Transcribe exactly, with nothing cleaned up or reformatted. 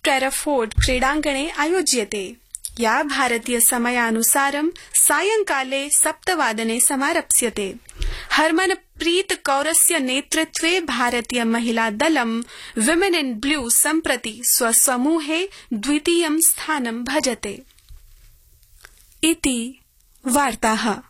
ट्रेराफोर्ड क्रीडाङ्गणे आयोज्यते, या भारतीय समयानुसारं सायंकाले सप्तवादने समारप्स्यते। हरमनप्रीत कौरस्य नेतृत्वे भारतीय महिला दलं विमेन इन ब्लू सम्प्रति स्वसमूहे द्वितीयं स्थानं भजते। इति वार्ताः।